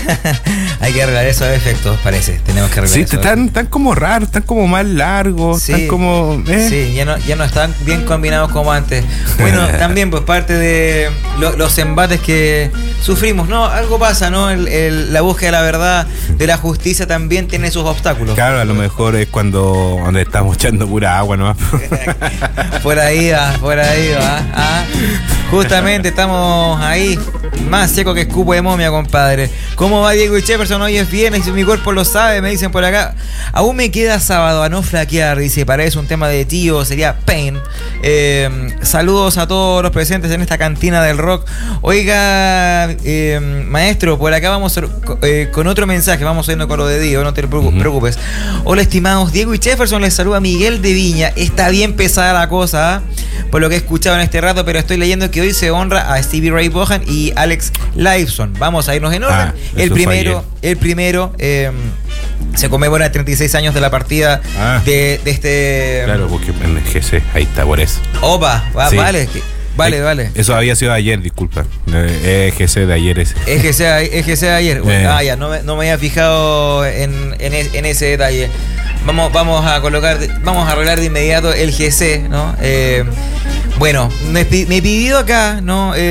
Hay que arreglar esos efectos, parece. Tenemos que arreglar. Sí, están como raros, están como más largos, sí, están como. Sí, ya no están bien combinados como antes. Bueno, también pues parte de los embates que sufrimos, ¿no? Algo pasa, ¿no? La búsqueda de la verdad, de la justicia también tiene sus obstáculos. Claro, a lo mejor es cuando estamos echando pura agua, ¿no? Por ahí va. Justamente estamos ahí, más seco que escupo de momia, compadre. ¿Cómo va Diego y Jefferson? Hoy es viernes y mi cuerpo lo sabe, me dicen por acá. Aún me queda sábado a no flaquear, dice, para eso un tema de tío, sería Pain. Saludos a todos los presentes en esta cantina del rock. Oiga, maestro, por acá vamos con otro mensaje, vamos yendo con lo de Diego, no te preocupes. Hola, estimados Diego y Jefferson, les saluda Miguel de Viña. Está bien pesada la cosa, por lo que he escuchado en este rato, pero estoy leyendo que hoy se honra a Stevie Ray Vaughan y Alex Lifeson. Vamos a irnos en orden. El primero se conmemora 36 años de la partida de este... Claro, porque en el GC, ahí está, por eso. Opa, sí. Vale. Eso había sido ayer, disculpa. GC de ayer ese. GC de ayer. Bueno, ya, no me había fijado en ese detalle. Vamos a arreglar de inmediato el GC, ¿no? Bueno, me pidió acá, ¿no? Lo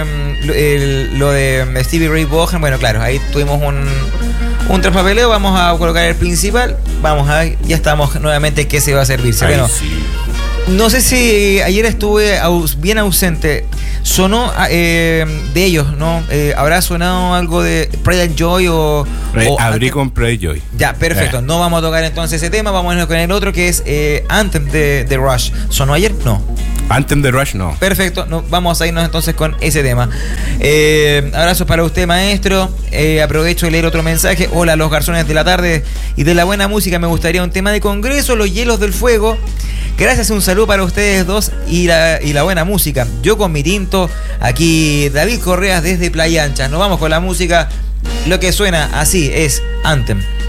de Stevie Ray Vaughan. Bueno, claro, ahí tuvimos un traspapeleo. Vamos a colocar el principal. Vamos a ver, ya estamos nuevamente qué se va a servirse. Bueno, sí. No sé si ayer estuve bien ausente. Sonó de ellos, ¿no? ¿Habrá sonado algo de Pride and Joy o abrí con Pride and Joy. Ya, perfecto. No vamos a tocar entonces ese tema. Vamos a irnos con el otro que es Anthem de Rush. ¿Sonó ayer? No. Anthem de Rush, no. Perfecto. Vamos a irnos entonces con ese tema. Abrazos para usted, maestro. Aprovecho de leer otro mensaje. Hola, los garzones de la tarde y de la buena música. Me gustaría un tema de Congreso, Los Hielos del Fuego. Gracias, un saludo para ustedes dos y la buena música. Yo con mi tinto, aquí David Correas desde Playa Ancha. Nos vamos con la música. Lo que suena así es Anthem.